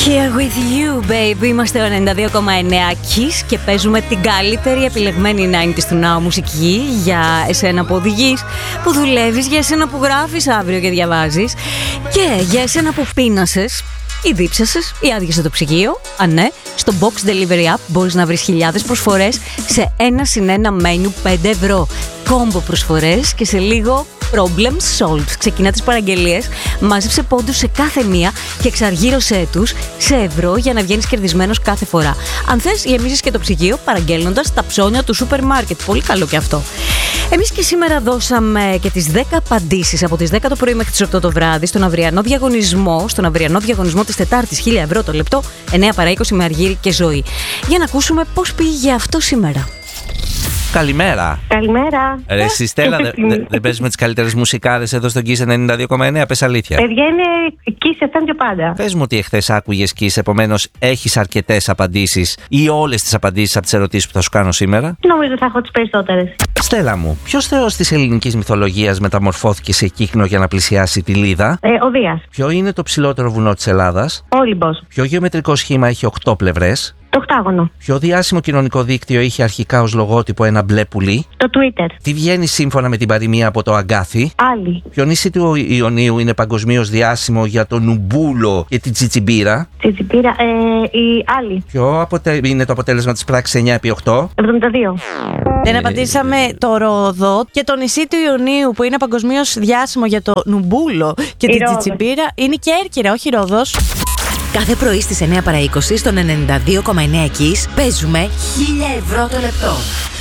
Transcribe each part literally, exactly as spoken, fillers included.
Here with you, baby. Είμαστε ο ενενήντα δύο κόμμα εννέα Kiss και παίζουμε την καλύτερη επιλεγμένη ενενήντα του Now μουσική για εσένα που οδηγείς, που δουλεύεις, για εσένα που γράφεις αύριο και διαβάζεις και για εσένα που πείνασες ή δίψασες ή άδειασες το ψυγείο. Αν ναι, στο Box Delivery App μπορείς να βρεις χιλιάδες προσφορές σε ένα συν ένα μενού πέντε ευρώ. Κόμπο προσφορές και σε λίγο Problems solved. Ξεκινά τις παραγγελίες, μάζεψε πόντους σε κάθε μία και εξαργύρωσέ τους σε ευρώ για να βγαίνεις κερδισμένος κάθε φορά. Αν θες, γεμίζεις και το ψυγείο παραγγέλνοντας τα ψώνια του σούπερ μάρκετ. Πολύ καλό και αυτό. Εμείς και σήμερα δώσαμε και τις δέκα απαντήσεις από τις δέκα το πρωί μέχρι τις οκτώ το βράδυ στον αυριανό διαγωνισμό, στον αυριανό διαγωνισμό της Τετάρτης, χίλια ευρώ το λεπτό, εννέα παρά είκοσι με Αργύρη και Ζωή. Για να ακούσουμε πώς πήγε αυτό σήμερα. Καλημέρα. Καλημέρα. Ρε εσύ Στέλλα, δεν δε, δε παίζουμε τις καλύτερες μουσικάρες εδώ στον Kiss ενενήντα δύο κόμμα εννέα, πες αλήθεια. Παιδιά είναι Kiss εφ εμ και πάντα. Πες μου ότι εχθές άκουγες Kiss, επομένως έχεις αρκετές απαντήσεις ή όλες τις απαντήσεις από τις ερωτήσεις που θα σου κάνω σήμερα. Νομίζω θα έχω τις περισσότερες. Στέλλα μου, ποιος θεός της ελληνικής μυθολογίας μεταμορφώθηκε σε κύκνο για να πλησιάσει τη Λίδα? Ε, ο Δίας. Ποιο είναι το ψηλότερο βουνό της Ελλάδας? Ο Όλυμπος. Ποιο γεωμετρικό σχήμα έχει οκτώ πλευρές? Το οκτάγωνο. Ποιο διάσημο κοινωνικό δίκτυο είχε αρχικά ως λογότυπο ένα μπλε πουλί? Το Twitter. Τι βγαίνει σύμφωνα με την παροιμία από το αγκάθι? Άλλη. Ποιο νησί του Ιωνίου είναι παγκοσμίως διάσημο για το νουμπούλο και την τσιτσιμπίρα? Τσιτσιμπίρα, ε, η άλλη. Ποιο αποτε... είναι το αποτέλεσμα της πράξης εννέα επί οκτώ? εβδομήντα δύο. Δεν απαντήσαμε το Ρόδο και το νησί του Ιωνίου που είναι παγκοσμίως διάσημο για το νουμπούλο και Η την Ρόδος. τσιτσιμπίρα. Είναι και Έρκυρα, όχι Ρόδος. Κάθε πρωί στις εννέα παρά είκοσι στον ενενήντα δύο κόμμα εννέα Kiss παίζουμε χίλια ευρώ το λεπτό.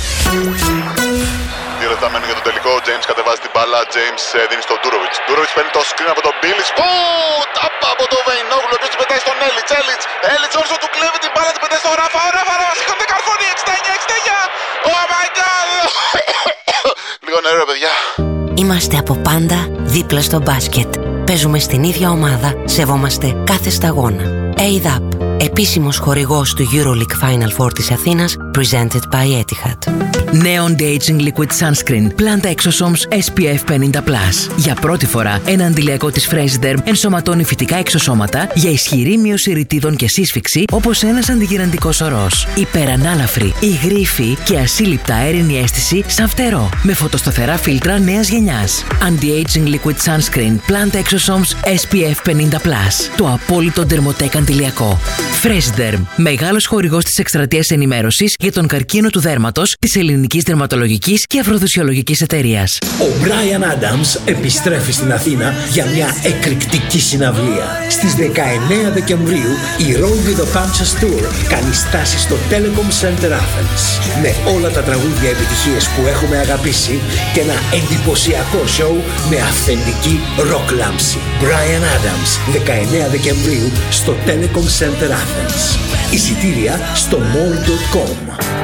Δύο λεπτά μένουν για το τελικό. Ο James κατεβάζει την μπάλα. James ε, δίνει στον Ντούροβιτς. Ντούροβιτς παίρνει το screen από τον Μπίλις. Ω! Τάπα από τον Βεϊνόγλου. Ο οποίος την πετάει στον Έλιτς. Έλιτς. Έλιτς όρσο του κλέβει την μπάλα. Την πετάει στον Ράφα. Ο Ράφα. Ράφα. Σηκώνεται καρφώνει. εξήντα εννιά εξήντα εννιά. Oh my god. Λίγο νερό, παιδιά. Είμαστε από πάντα δίπλα στο μπάσκετ. Παίζουμε στην ίδια ομάδα. Σεβόμαστε κάθε σταγόνα. έι ντ έι πι, επίσημος χορηγός του EuroLeague Final Four της Αθήνας, presented by Etihad. Νέο Anti-Aging Liquid Sunscreen Plant Exosomes ες πι εφ πενήντα πλας. Για πρώτη φορά, ένα αντιλιακό της Freshderm ενσωματώνει φυτικά εξωσώματα για ισχυρή μείωση ρητίδων και σύσφυξη, όπως ένας αντιγυραντικός ορός. Υπερανάλαφρη, υγρήφη και ασύλληπτα αέρινη αίσθηση σαν φτερό. Με φωτοσταθερά φίλτρα νέας γενιάς. Anti-Aging Liquid Sunscreen Plant Exosomes ες πι εφ πενήντα πλας. Το απόλυτο ντερμοτέκ αντιλιακό. Freshderm, μεγάλος χορηγός της εκστρατείας ενημέρωσης για τον καρκίνο του δέρματος της Ελληνικής Δερματολογικής και Αφροδισιολογικής Εταιρείας. Ο Brian Adams επιστρέφει στην Αθήνα για μια εκρηκτική συναυλία. Στις δεκαεννέα Δεκεμβρίου η Roll with the Punches Tour κάνει στάση στο Telecom Center Athens με όλα τα τραγούδια επιτυχίες που έχουμε αγαπήσει και ένα εντυπωσιακό σοου με αυθεντική rock λάμψη. Brian Adams, δεκαεννέα Δεκεμβρίου στο Telecom Center Athens. Εισιτήρια στο μολ τελεία κομ.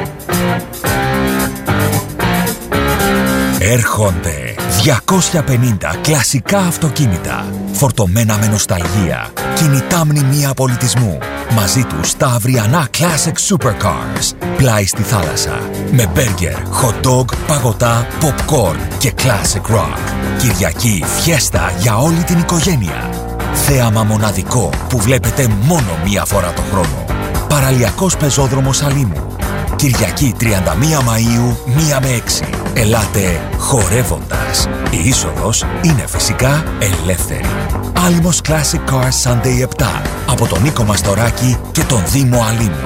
Έρχονται διακόσια πενήντα κλασικά αυτοκίνητα, φορτωμένα με νοσταλγία, κινητά μνημεία πολιτισμού. Μαζί τους τα αυριανά Classic Supercars, πλάι στη θάλασσα, με μπέργκερ, hot dog, παγωτά, popcorn και Classic Rock. Κυριακή φιέστα για όλη την οικογένεια. Θέαμα μοναδικό που βλέπετε μόνο μία φορά το χρόνο. Παραλιακός πεζόδρομος Αλήμου. Κυριακή τριάντα μία Μαΐου, μία με έξι. Ελάτε χορεύοντας. Η είσοδος είναι φυσικά ελεύθερη. Άλυμος Classic Cars Sunday επτά από τον Νίκο Μαστοράκη και τον Δήμο Αλήμου.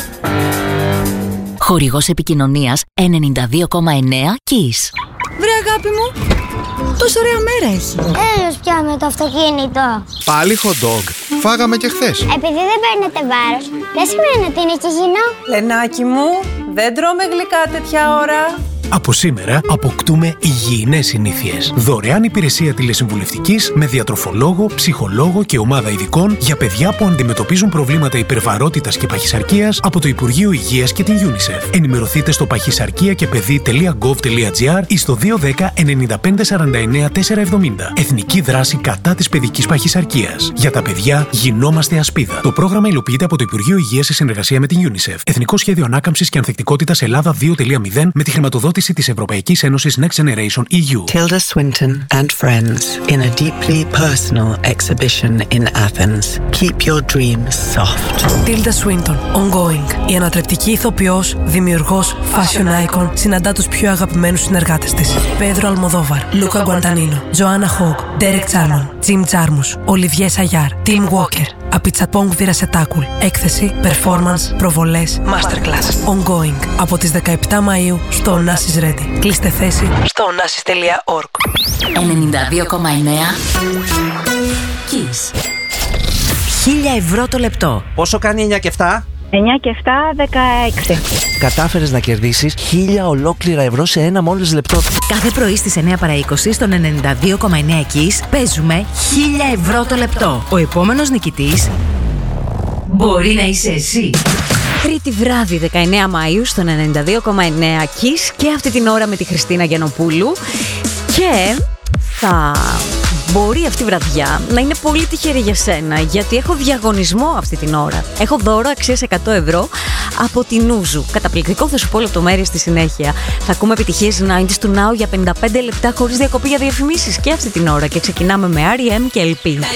Χορηγός επικοινωνίας ενενήντα δύο κόμμα εννέα Kiss. Βρε αγάπη μου, τόσο ωραία μέρα έχει. Έλος πια με το αυτοκίνητο. Πάλι hot dog. Φάγαμε και χθες. Επειδή δεν παίρνετε βάρος, δεν σημαίνει ότι είναι και υγιεινό. Λενάκι μου, δεν τρώμε γλυκά τέτοια ώρα. Από σήμερα αποκτούμε υγιεινές συνήθειες. Δωρεάν υπηρεσία τηλεσυμβουλευτικής με διατροφολόγο, ψυχολόγο και ομάδα ειδικών για παιδιά που αντιμετωπίζουν προβλήματα υπερβαρότητας και παχυσαρκίας από το Υπουργείο Υγείας και την UNICEF. Ενημερωθείτε στο παχυσαρκία και παιδί τελεία γκοβ τελεία τζι άρ ή στο δύο ένα μηδέν εννιά πέντε σαράντα εννέα τετρακόσια εβδομήντα. Εθνική δράση κατά της παιδικής παχυσαρκίας. Για τα παιδιά γινόμαστε ασπίδα. Το πρόγραμμα υλοποιείται από το Υπουργείο Υγείας σε συνεργασία με την UNICEF. Εθνικό Σχέδιο Ανάκαμψης και Ανθεκτικότητας Ελλάδα δύο τελεία μηδέν με τη χρηματοδότηση χρηματοδότηση της Ευρωπαϊκής Ένωσης Next Generation ι γιου. Tilda Swinton and friends in a deeply personal exhibition in Athens. Keep your dreams soft. Tilda Swinton, Ongoing. Η ανατρεπτική ηθοποιός, δημιουργός, fashion icon, συναντά τους πιο αγαπημένους συνεργάτες της. Πέδρο Αλμοδόβαρ, Λούκα Γκουαντανίνο, Τζοάννα Χόγκ, Ντέρεκ Τσάρμον, Τζιμ Τζάρμους, Ολιβιέ Σαγιάρ, Τιμ Walker. Απιτσαπόγκ Βιρασετάκουλ. Έκθεση, performance, προβολές, masterclass. Ongoing. Από τις δεκαεπτά Μαΐου στο Onassis Ready. Κλείστε θέση στο onassis τελεία org. ενενήντα δύο κόμμα εννέα Kiss. χίλια ευρώ το λεπτό. Πόσο κάνει εννιά και επτά? εννιά και επτά, δεκαέξι. Κατάφερες να κερδίσεις χίλια ολόκληρα ευρώ σε ένα μόλις λεπτό. Κάθε πρωί στις εννιά παρά είκοσι στον ενενήντα δύο κόμμα εννέα Kiss παίζουμε χίλια ευρώ το λεπτό. Ο επόμενος νικητής μπορεί να είσαι εσύ. Τρίτη βράδυ δεκαεννέα Μαΐου στον ενενήντα δύο κόμμα εννέα Kiss και αυτή την ώρα με τη Χριστίνα Γιαννοπούλου. Και θα μπορεί αυτή η βραδιά να είναι πολύ τυχερή για σένα, γιατί έχω διαγωνισμό αυτή την ώρα. Έχω δώρο αξίας εκατό ευρώ από την Ούζου. Καταπληκτικό, θα σου πω λεπτομέρειες στη συνέχεια. Θα ακούμε επιτυχίες ενενήντα του Now για πενήντα πέντε λεπτά χωρίς διακοπή για διαφημίσεις και αυτή την ώρα. Και ξεκινάμε με αρ ι εμ και ελ πι.